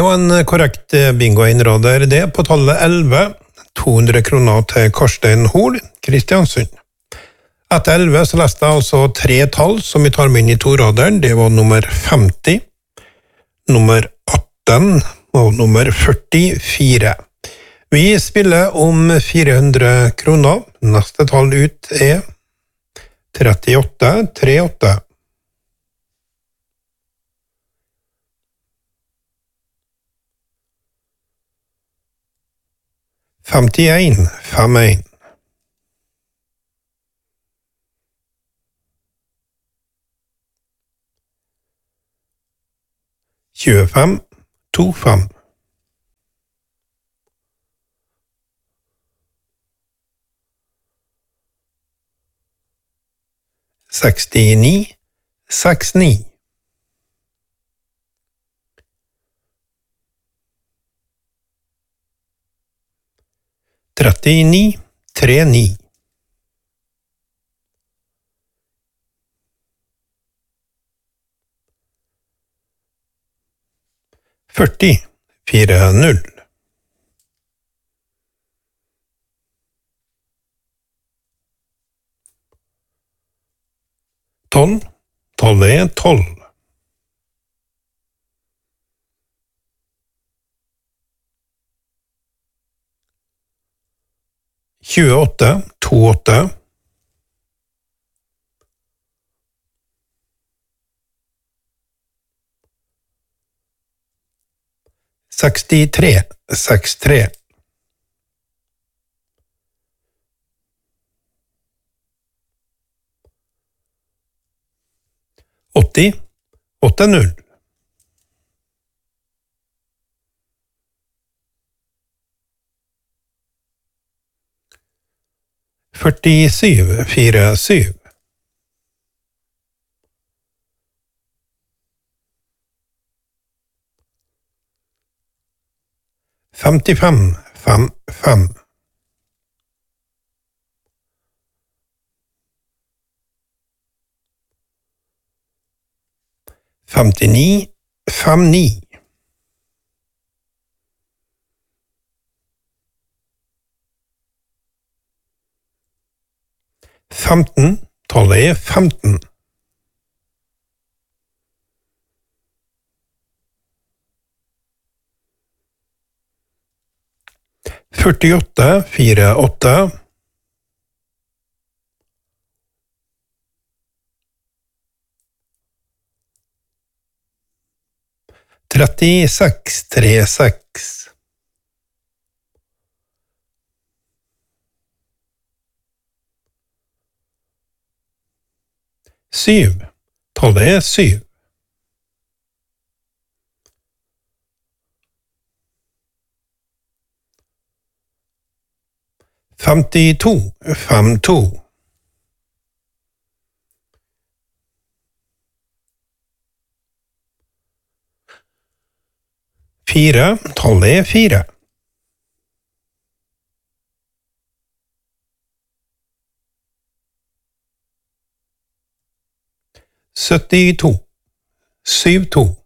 var en korrekt bingo-innråder det på tallet 11, 200 kroner til Karstein Hol, Kristiansund. Etter 11 så leste jeg altså 3 tall som vi tar med inn i toraderen, det var nummer 50, nummer 18 og nummer 44. Vi spiller om 400 kroner, neste tall ut er 38, 38. 51, 51. 25, 25. 69, 69. 39, 39. 40, 40. 12, 12 er 12. 28, 28. 63, 63. 80, 80. 47, 47. 55, 55. 59, 59. 15, tallet er 15. 48, 48. 36, 36. 7, tallet er 7. 52, 52. 4, tallet er 4. 72, 72.